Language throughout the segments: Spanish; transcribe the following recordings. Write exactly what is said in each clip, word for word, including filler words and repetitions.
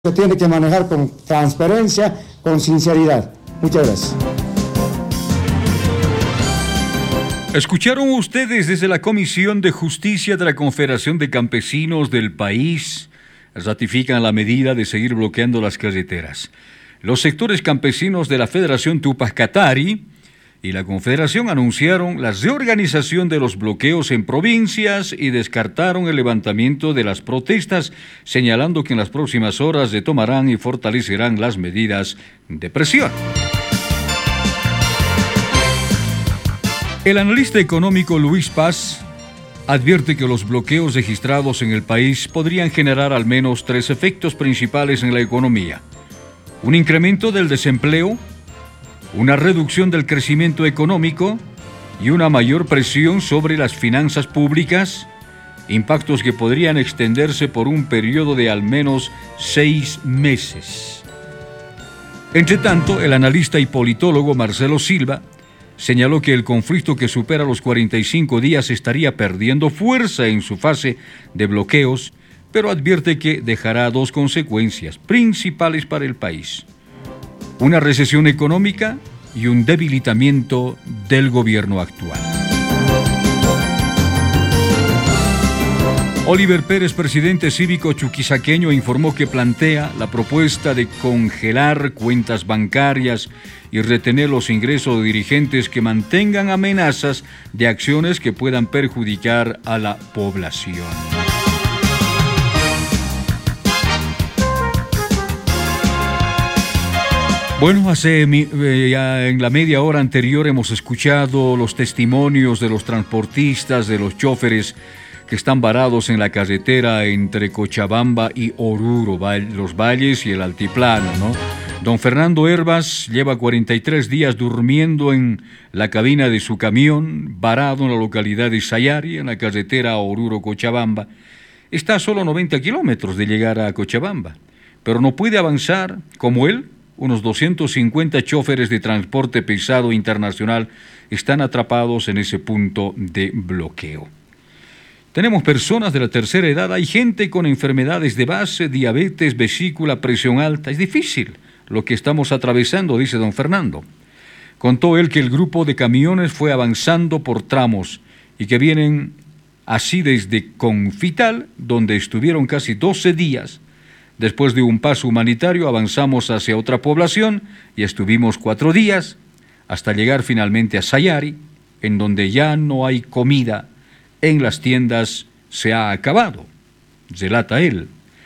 Se tiene que manejar con transparencia, con sinceridad. Muchas gracias. Escucharon ustedes desde la Comisión de Justicia de la Confederación de Campesinos del país. Ratifican la medida de seguir bloqueando las carreteras. Los sectores campesinos de la Federación Tupac Katari y la Confederación anunciaron la reorganización de los bloqueos en provincias y descartaron el levantamiento de las protestas, señalando que en las próximas horas retomarán y fortalecerán las medidas de presión. El analista económico Luis Paz advierte que los bloqueos registrados en el país podrían generar al menos tres efectos principales en la economía: un incremento del desempleo, una reducción del crecimiento económico y una mayor presión sobre las finanzas públicas, impactos que podrían extenderse por un periodo de al menos seis meses. Entre tanto, el analista y politólogo Marcelo Silva señaló que el conflicto, que supera los cuarenta y cinco días, estaría perdiendo fuerza en su fase de bloqueos, pero advierte que dejará dos consecuencias principales para el país: una recesión económica y un debilitamiento del gobierno actual. Oliver Pérez, presidente cívico chuquisaqueño, informó que plantea la propuesta de congelar cuentas bancarias y retener los ingresos de dirigentes que mantengan amenazas de acciones que puedan perjudicar a la población. Bueno, hace eh, ya en la media hora anterior hemos escuchado los testimonios de los transportistas, de los choferes que están varados en la carretera entre Cochabamba y Oruro, los valles y el altiplano, ¿no? Don Fernando Herbas lleva cuarenta y tres días durmiendo en la cabina de su camión, varado en la localidad de Sayari, en la carretera Oruro-Cochabamba. Está a solo noventa kilómetros de llegar a Cochabamba, pero no puede avanzar. Como él, unos doscientos cincuenta choferes de transporte pesado internacional están atrapados en ese punto de bloqueo. Tenemos personas de la tercera edad, hay gente con enfermedades de base, diabetes, vesícula, presión alta. Es difícil lo que estamos atravesando, dice don Fernando. Contó él que el grupo de camiones fue avanzando por tramos y que vienen así desde Confital, donde estuvieron casi doce días. Después de un paso humanitario avanzamos hacia otra población y estuvimos cuatro días hasta llegar finalmente a Sayari, en donde ya no hay comida en las tiendas, se ha acabado, relata él.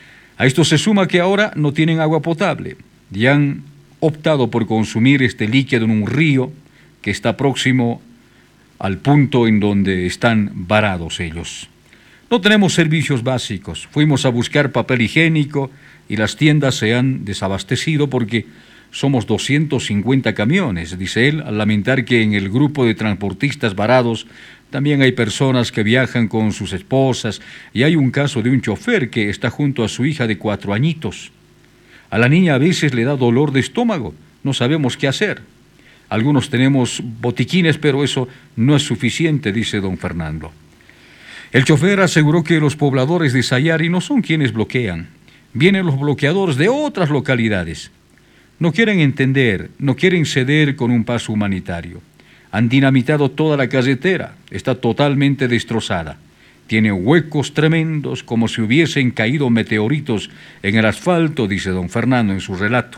A esto se suma que ahora no tienen agua potable y han optado por consumir este líquido en un río que está próximo al punto en donde están varados ellos. No tenemos servicios básicos. Fuimos a buscar papel higiénico y las tiendas se han desabastecido porque somos doscientos cincuenta camiones, dice él, al lamentar que en el grupo de transportistas varados también hay personas que viajan con sus esposas y hay un caso de un chofer que está junto a su hija de cuatro añitos. A la niña a veces le da dolor de estómago, no sabemos qué hacer. Algunos tenemos botiquines, pero eso no es suficiente, dice don Fernando. El chofer aseguró que los pobladores de Sayari no son quienes bloquean. Vienen los bloqueadores de otras localidades. No quieren entender, no quieren ceder con un paso humanitario. Han dinamitado toda la carretera, está totalmente destrozada. Tiene huecos tremendos, como si hubiesen caído meteoritos en el asfalto, dice don Fernando en su relato.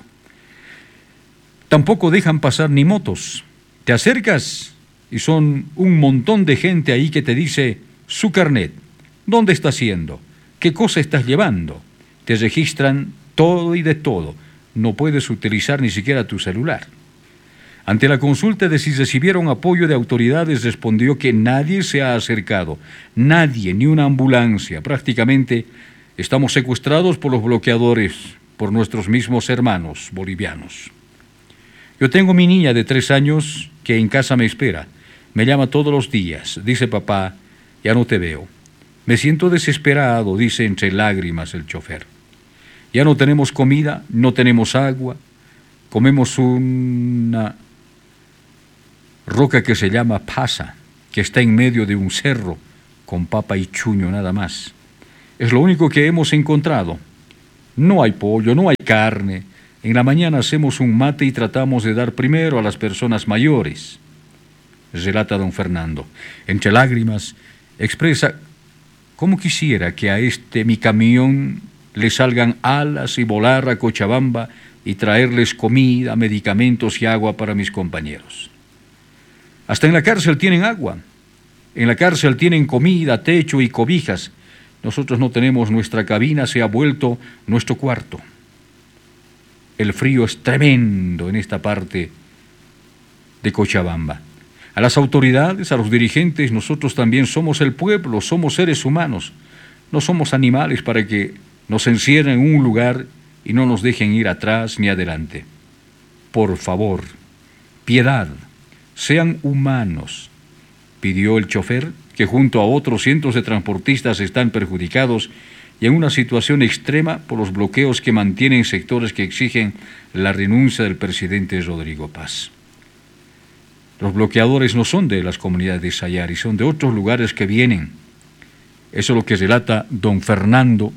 Tampoco dejan pasar ni motos. Te acercas y son un montón de gente ahí que te dice su carnet, dónde estás yendo, qué cosa estás llevando. Te registran todo y de todo. No puedes utilizar ni siquiera tu celular. Ante la consulta de si recibieron apoyo de autoridades, respondió que nadie se ha acercado, nadie, ni una ambulancia. Prácticamente estamos secuestrados por los bloqueadores, por nuestros mismos hermanos bolivianos. Yo tengo mi niña de tres años que en casa me espera. Me llama todos los días, dice: papá, ya no te veo. Me siento desesperado, dice entre lágrimas el chofer. Ya no tenemos comida, no tenemos agua, comemos una roca que se llama pasa, que está en medio de un cerro, con papa y chuño nada más. Es lo único que hemos encontrado. No hay pollo, no hay carne. En la mañana hacemos un mate y tratamos de dar primero a las personas mayores, relata don Fernando. Entre lágrimas, expresa cómo quisiera que a este mi camión le salgan alas y volar a Cochabamba y traerles comida, medicamentos y agua para mis compañeros. Hasta en la cárcel tienen agua, en la cárcel tienen comida, techo y cobijas. Nosotros no tenemos, nuestra cabina se ha vuelto nuestro cuarto. El frío es tremendo en esta parte de Cochabamba. A las autoridades, a los dirigentes, nosotros también somos el pueblo, somos seres humanos. No somos animales para que nos encierren en un lugar y no nos dejen ir atrás ni adelante. Por favor, piedad, sean humanos, pidió el chofer, que junto a otros cientos de transportistas están perjudicados y en una situación extrema por los bloqueos que mantienen sectores que exigen la renuncia del presidente Rodrigo Paz. Los bloqueadores no son de las comunidades de Sayari, son de otros lugares que vienen. Eso es lo que relata don Fernando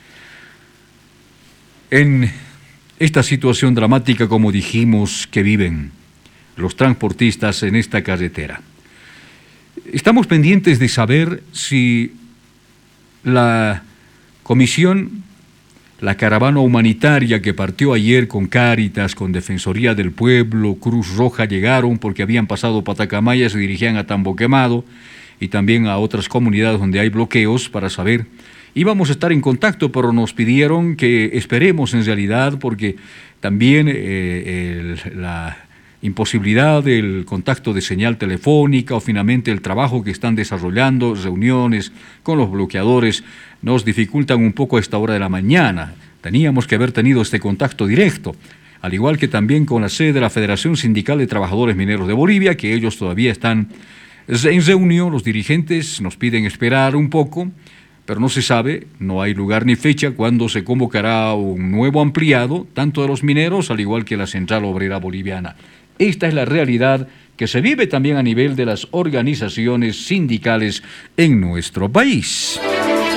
en esta situación dramática, como dijimos, que viven los transportistas en esta carretera. Estamos pendientes de saber si la comisión, la caravana humanitaria que partió ayer con Cáritas, con Defensoría del Pueblo, Cruz Roja, llegaron porque habían pasado Patacamaya, se dirigían a Tambo Quemado y también a otras comunidades donde hay bloqueos, para saber. Íbamos a estar en contacto, pero nos pidieron que esperemos en realidad, porque también eh, el, la imposibilidad del contacto de señal telefónica o finalmente el trabajo que están desarrollando, reuniones con los bloqueadores, nos dificultan un poco a esta hora de la mañana. Teníamos que haber tenido este contacto directo, al igual que también con la sede de la Federación Sindical de Trabajadores Mineros de Bolivia, que ellos todavía están en reunión. Los dirigentes nos piden esperar un poco, pero no se sabe, no hay lugar ni fecha cuándo se convocará un nuevo ampliado, tanto de los mineros al igual que la Central Obrera Boliviana. Esta es la realidad que se vive también a nivel de las organizaciones sindicales en nuestro país.